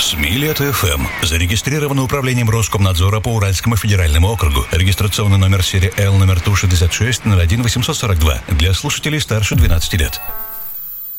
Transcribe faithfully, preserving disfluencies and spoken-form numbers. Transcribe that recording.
СМИ Лето.эф эм. Зарегистрировано управлением Роскомнадзора по Уральскому федеральному округу. Регистрационный номер серии Л номер Ту шестьдесят шесть ноль один восемьсот сорок два. Для слушателей старше двенадцати лет.